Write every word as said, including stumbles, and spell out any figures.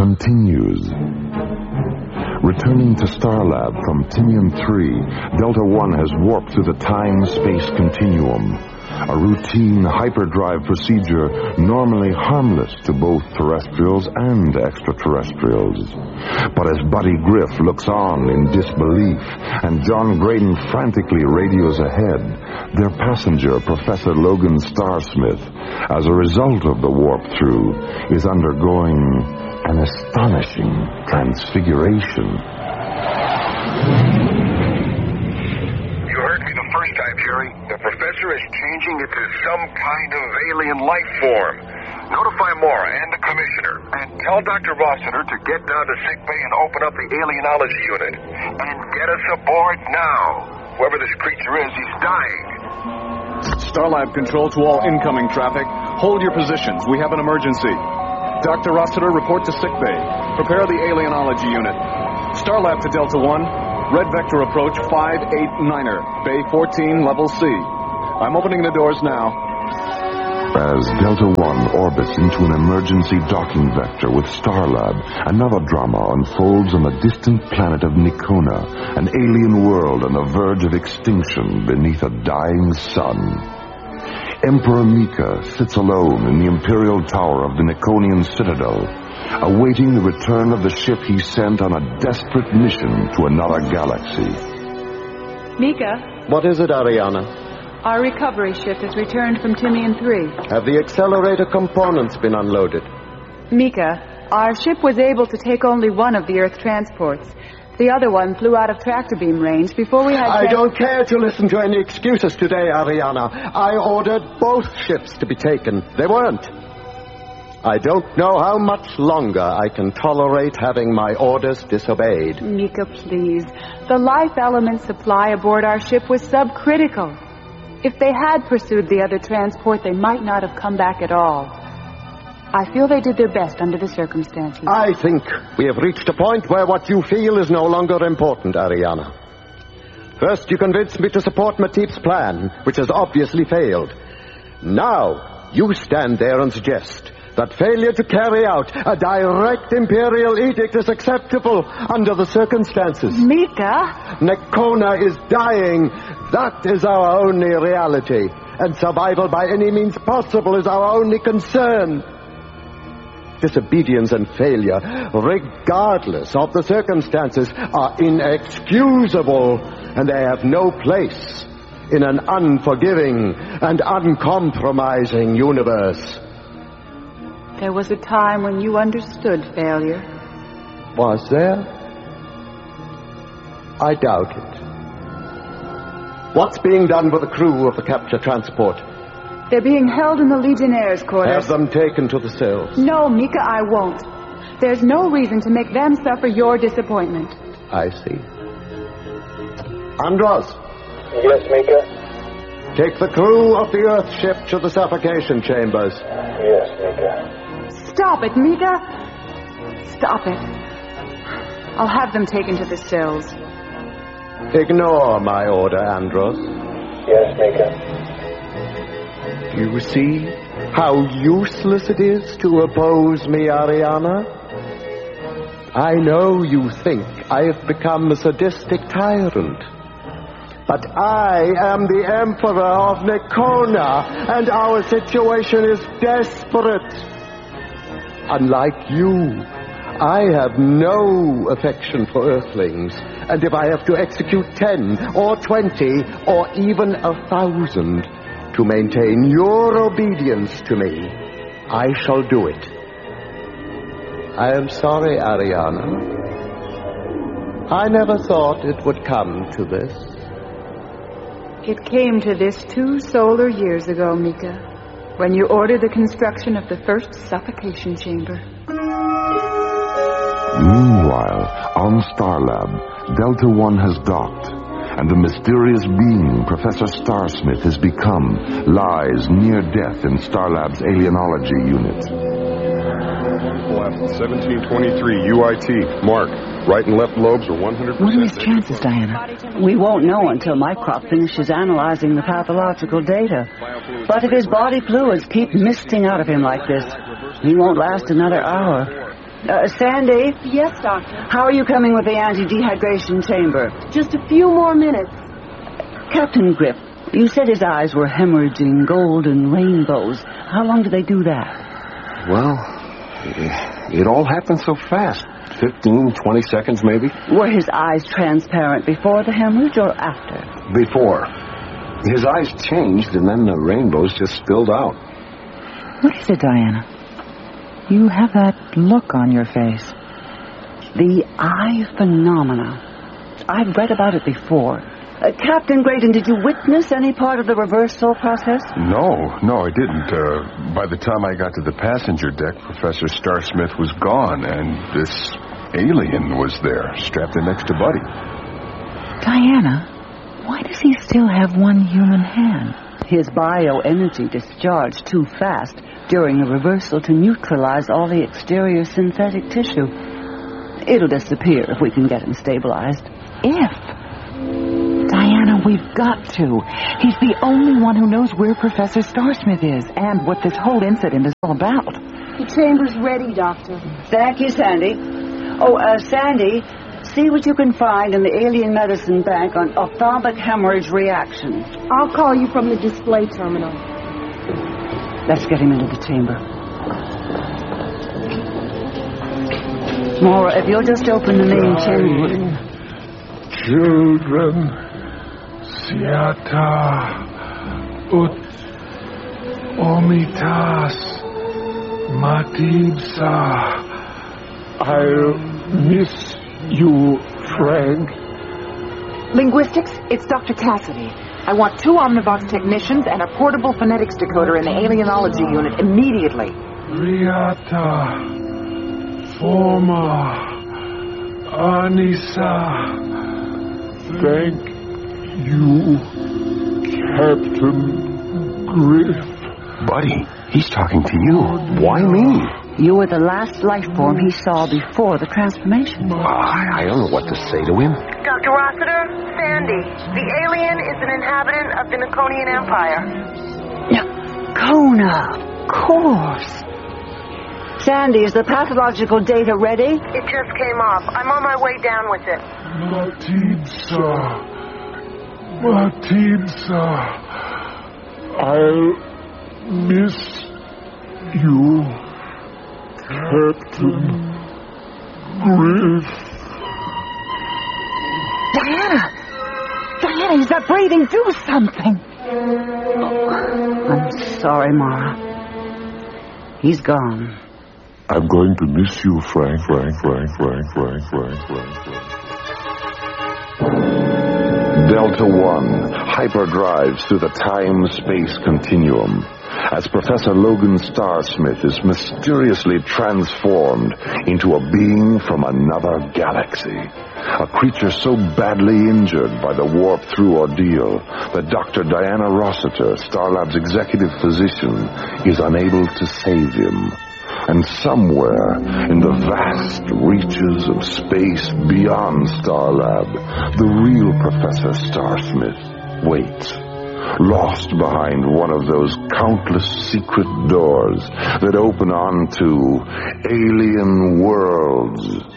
continues. Returning to Starlab from Tinian three, Delta One has warped through the time-space continuum. A routine hyperdrive procedure normally harmless to both terrestrials and extraterrestrials. But as Buddy Griff looks on in disbelief and John Graydon frantically radios ahead, their passenger, Professor Logan Starsmith, as a result of the warp-through, is undergoing an astonishing transfiguration. You heard me the first time, Jerry. The professor is changing into some kind of alien life form. Notify Mora and the commissioner, and tell Doctor Rossiter to get down to sickbay and open up the alienology unit. And get us aboard now. Whoever this creature is, he's dying. Starlab Control to all incoming traffic. Hold your positions. We have an emergency. Doctor Rossiter, report to sickbay. Prepare the alienology unit. Starlab to Delta One. Red Vector approach five eight niner. Bay fourteen, level C. I'm opening the doors now. As Delta One orbits into an emergency docking vector with Starlab, another drama unfolds on the distant planet of Nikona, an alien world on the verge of extinction beneath a dying sun. Emperor Mika sits alone in the Imperial Tower of the Nikonian Citadel, awaiting the return of the ship he sent on a desperate mission to another galaxy. Mika? What is it, Ariana? Our recovery ship has returned from Tinian three. Have the accelerator components been unloaded? Mika, our ship was able to take only one of the Earth transports. The other one flew out of tractor beam range before we had... I don't care to listen to any excuses today, Ariana. I ordered both ships to be taken. They weren't. I don't know how much longer I can tolerate having my orders disobeyed. Mika, please. The life element supply aboard our ship was subcritical. If they had pursued the other transport, they might not have come back at all. I feel they did their best under the circumstances. I think we have reached a point where what you feel is no longer important, Ariana. First, you convinced me to support Matip's plan, which has obviously failed. Now, you stand there and suggest that failure to carry out a direct Imperial edict is acceptable under the circumstances. Mika! Nikona is dying. That is our only reality. And survival by any means possible is our only concern. Disobedience and failure, regardless of the circumstances, are inexcusable, and they have no place in an unforgiving and uncompromising universe. There was a time when you understood failure. Was there? I doubt it. What's being done with the crew of the capture transport? They're being held in the Legionnaires' quarters. Have them taken to the cells. No, Mika, I won't. There's no reason to make them suffer your disappointment. I see. Andros. Yes, Mika? Take the crew of the Earth ship to the suffocation chambers. Yes, Mika. Stop it, Mika. Stop it. I'll have them taken to the cells. Ignore my order, Andros. Yes, Mika. You see how useless it is to oppose me, Ariana? I know you think I have become a sadistic tyrant. But I am the Emperor of Nikona, and our situation is desperate. Unlike you, I have no affection for Earthlings, and if I have to execute ten or twenty or even a thousand to maintain your obedience to me, I shall do it. I am sorry, Ariana. I never thought it would come to this. It came to this two solar years ago, Mika, when you ordered the construction of the first suffocation chamber. Meanwhile, on Starlab, Delta One has docked, and the mysterious being Professor Starsmith has become lies near death in Starlab's alienology unit. Left, seventeen twenty-three, U I T, Mark. Right and left lobes are one hundred percent... What are his chances, Diana? We won't know until Mycroft finishes analyzing the pathological data. But if his body fluids keep misting out of him like this, he won't last another hour. Uh, Sandy? Yes, Doctor. How are you coming with the anti-dehydration chamber? Just a few more minutes. Captain Grip, you said his eyes were hemorrhaging golden rainbows. How long do they do that? Well, it all happened so fast. Fifteen, twenty seconds, maybe. Were his eyes transparent before the hemorrhage or after? Before. His eyes changed, and then the rainbows just spilled out. What is it, Diana? You have that look on your face. The eye phenomena. I've read about it before. Uh, Captain Graydon, did you witness any part of the reversal process? No, no, I didn't. Uh, by the time I got to the passenger deck, Professor Starsmith was gone, and this alien was there, strapped in next to Buddy. Diana, why does he still have one human hand? His bioenergy discharged too fast during the reversal to neutralize all the exterior synthetic tissue. It'll disappear if we can get him stabilized. If? Diana, we've got to. He's the only one who knows where Professor Starsmith is and what this whole incident is all about. The chamber's ready, Doctor. Thank you, Sandy. Oh, uh, Sandy, see what you can find in the Alien Medicine Bank on ophthalmic hemorrhage reaction. I'll call you from the display terminal. Let's get him into the chamber. Maura, if you'll just open the main chamber. Children, Siata ut omitas matibsa. I'll miss you, Frank. Linguistics, it's Doctor Cassidy. I want two Omnivox technicians and a portable phonetics decoder in the alienology unit immediately. Riata, Forma, Anissa. Thank you, Captain Griff. Buddy, he's talking to you. Why me? You were the last life form he saw before the transformation. Uh, I, I don't know what to say to him. Doctor Rossiter, Sandy, the alien is an inhabitant of the Nikonian Empire. Nikona, of course. Sandy, is the pathological data ready? It just came off. I'm on my way down with it. Matibsa, Matibsa, I'll miss you, Captain Griff. Diana! Diana, he's not breathing. Do something. Oh, I'm sorry, Mara. He's gone. I'm going to miss you, Frank, Frank, Frank, Frank, Frank, Frank, Frank, Frank. Delta One hyperdrives through the time-space continuum as Professor Logan Starsmith is mysteriously transformed into a being from another galaxy. A creature so badly injured by the warp-through ordeal that Doctor Diana Rossiter, Starlab's executive physician, is unable to save him. And somewhere in the vast reaches of space beyond Starlab, the real Professor Starsmith waits, lost behind one of those countless secret doors that open onto alien worlds.